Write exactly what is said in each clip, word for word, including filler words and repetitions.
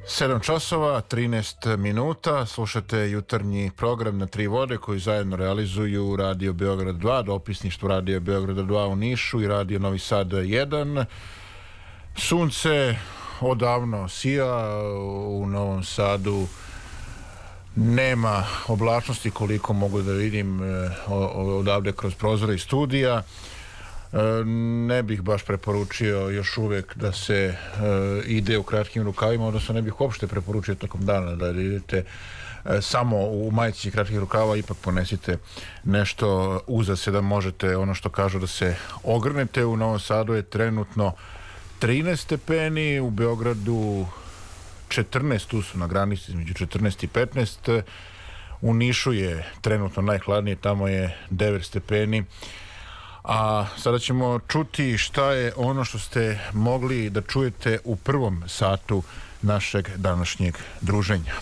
sedam časova, trinaest minuta, slušate jutarnji program na Tri vode koji zajedno realizuju Radio Beograd dva, dopisništvo Radio Beograda dva u Nišu i Radio Novi Sad jedan. Sunce odavno sija, u Novom Sadu nema oblačnosti koliko mogu da vidim odavde kroz prozore i studija. Ne bih baš preporučio još uvek da se ide u kratkim rukavima, odnosno ne bih uopšte preporučio tokom dana da idete samo u majici kratkih rukava, ipak ponesite nešto uza se da možete, ono što kažu, da se ogrnete. U Novom Sadu je trenutno trinaest stepeni, u Beogradu četrnaest, tu su na granici između četrnaest i petnaest. U Nišu je trenutno najhladnije, tamo je devet stepeni. A sada ćemo čuti šta je ono što ste mogli da čujete u prvom satu našeg današnjeg druženja.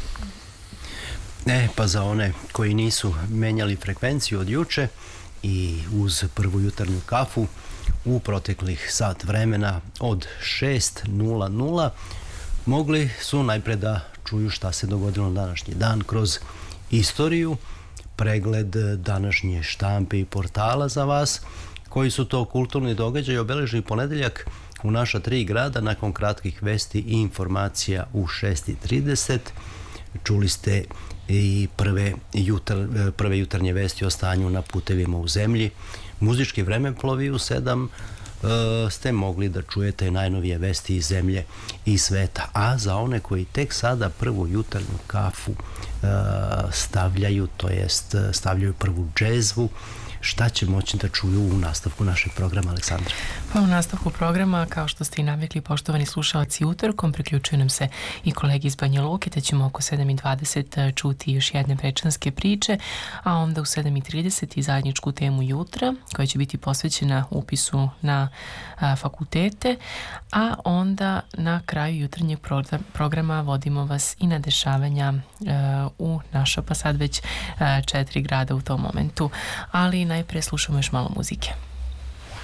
E, pa za one koji nisu menjali frekvenciju od juče i uz prvu jutarnju kafu u proteklih sat vremena od šest nula nula mogli su najpre da čuju šta se dogodilo na današnji dan kroz istoriju, pregled današnje štampe i portala za vas, koji su to kulturni događaji obeležili ponedeljak u naša tri grada nakon kratkih vesti i informacija u šest i trideset. Čuli ste i prve, jutar, prve jutarnje vesti o stanju na putevima u zemlji. Muzički vremeplovi u sedam ste mogli da čujete najnovije vesti iz zemlje i sveta. A za one koji tek sada prvu jutarnju kafu stavljaju, to jest stavljaju prvu džezvu, šta će moći da čuju u nastavku našeg programa, Aleksandra? Pa u nastavku programa, kao što ste i navikli, poštovani slušalci, utorkom priključuju nam se i kolegi iz Banja Luke, te ćemo oko sedam i dvadeset čuti još jedne prečanske priče, a onda u sedam i trideset i zajedničku temu jutra, koja će biti posvećena upisu na a, fakultete, a onda na kraju jutarnjeg programa vodimo vas i na dešavanja a, u naša, pa sad već a, četiri grada u tom momentu, ali najpre slušamo još malo muzike.